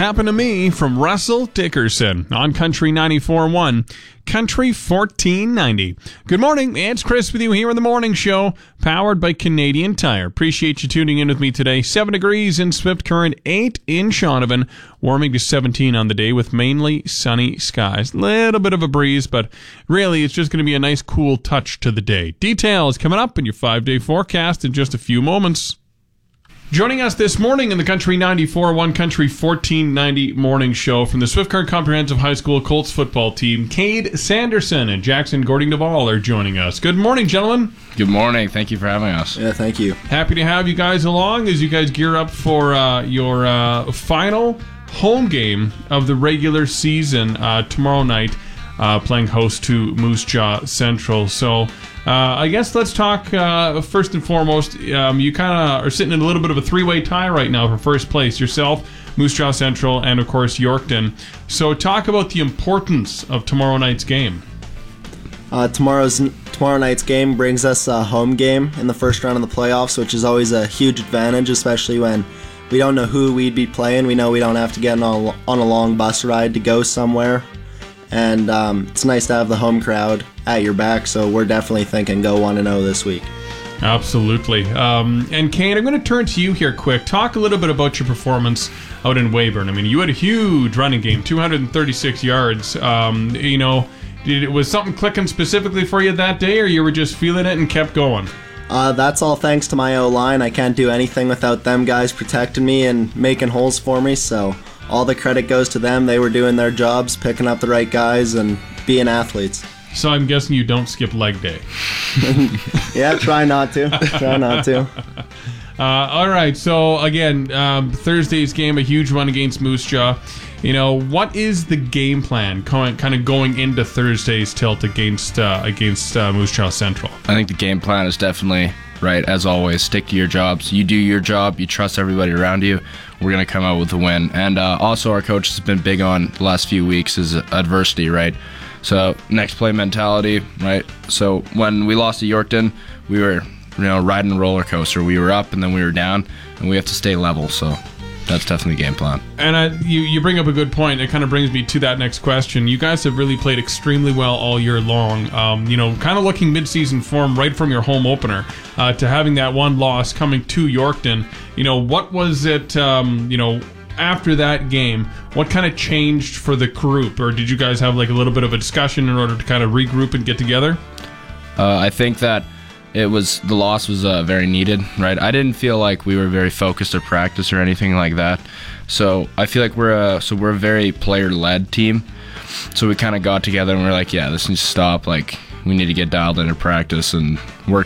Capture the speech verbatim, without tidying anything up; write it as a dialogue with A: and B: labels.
A: Happened to me from Russell Dickerson on Country ninety-four point one, Country fourteen ninety. Good morning, it's Chris with you here in the morning show, powered by Canadian Tire. Appreciate you tuning in with me today. Seven degrees in Swift Current, eight in Shaunavon, warming to seventeen on the day with mainly sunny skies. Little bit of a breeze, but really it's just going to be a nice cool touch to the day. Details coming up in your five-day forecast in just a few moments. Joining us this morning in the Country ninety-four point one Country fourteen ninety morning show from the Swift Current Comprehensive High School Colts football team, Cade Sanderson and Jackson Gording-Duvall are joining us. Good morning, gentlemen.
B: Good morning. Thank you for having us.
C: Yeah, thank you.
A: Happy to have you guys along as you guys gear up for uh, your uh, final home game of the regular season uh, tomorrow night, uh, playing host to Moose Jaw Central. So Uh, I guess let's talk uh, first and foremost. Um, you kind of are sitting in a little bit of a three-way tie right now for first place. Yourself, Moose Jaw Central, and of course Yorkton. So talk about the importance of tomorrow night's game.
C: Uh, tomorrow's tomorrow night's game brings us a home game in the first round of the playoffs, which is always a huge advantage, especially when we don't know who we'd be playing. We know we don't have to get on a, on a long bus ride to go somewhere. And um, it's nice to have the home crowd at your back, so we're definitely thinking go one and oh this week.
A: Absolutely. Um, and Kane, I'm going to turn to you here quick. Talk a little bit about your performance out in Weyburn. I mean, you had a huge running game, two hundred thirty-six yards. Um, you know, did, was something clicking specifically for you that day, or you were just feeling it and kept going?
C: Uh, that's all thanks to my O-line. I can't do anything without them guys protecting me and making holes for me, so all the credit goes to them. They were doing their jobs, picking up the right guys, and being athletes.
A: So I'm guessing you don't skip leg day.
C: Yeah, try not to. Try not to.
A: Uh, all right, so again, um, Thursday's game, a huge one against Moose Jaw. You know, what is the game plan going, kind of going into Thursday's tilt against uh, against uh, Moose Jaw Central?
B: I think the game plan is definitely right, as always. Stick to your jobs. You do your job. You trust everybody around you. We're going to come out with a win. And uh, also our coach has been big on the last few weeks is adversity, right? So next play mentality, right? So when we lost to Yorkton, we were, you know, riding a roller coaster. We were up and then we were down, and we have to stay level. So that's definitely the game plan.
A: And I, you, you bring up a good point. It kind of brings me to that next question. You guys have really played extremely well all year long. Um, you know, kind of looking mid-season form right from your home opener uh, to having that one loss coming to Yorkton. You know, what was it, um, you know, after that game, what kind of changed for the group? Or did you guys have like a little bit of a discussion in order to kind of regroup and get together?
B: Uh, I think that it was the loss was uh, very needed, right? I didn't feel like we were very focused at practice or anything like that. So I feel like we're a so we're a very player-led team. So we kind of got together and we're like, yeah, this needs to stop. Like we need to get dialed into practice and work